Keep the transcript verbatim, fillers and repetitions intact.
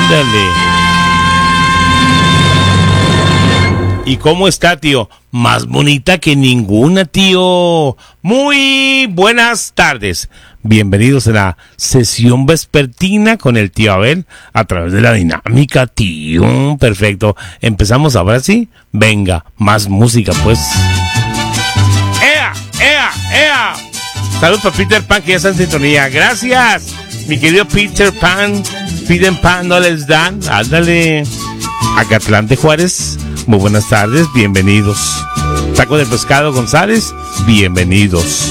Ándale. ¿Y cómo está, tío? Más bonita que ninguna, tío. Muy buenas tardes. Bienvenidos a la sesión vespertina con el tío Abel a través de la dinámica, tío. Perfecto. Empezamos ahora sí. Venga, más música, pues. ¡Ea! ¡Ea! ¡Ea! Saludos para Peter Pan, que ya está en sintonía. Gracias, mi querido Peter Pan. Peter Pan no les dan. Ándale. Acatlán de Juárez. Muy buenas tardes, bienvenidos. Taco de Pescado González, bienvenidos.